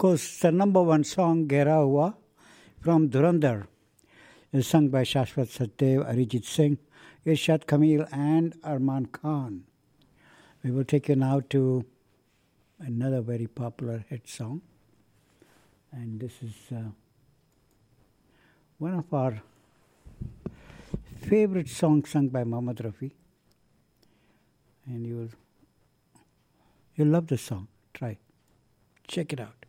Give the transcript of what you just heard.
course, the number one song, Gera Hua, from Dhurandhar, is sung by Shashwat Satdev, Arijit Singh, Irshad Kamil, and Arman Khan. We will take you now to another very popular hit song. And this is one of our favorite songs sung by Mohammed Rafi. And you'll love this song. Try. Check it out.